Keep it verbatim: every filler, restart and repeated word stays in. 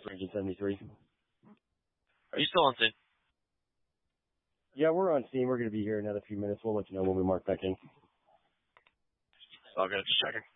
for engine seventy-three. Are you still on scene? Yeah, we're on scene. We're going to be here in another few minutes. We'll let you know when we mark back in. All good. Just checking.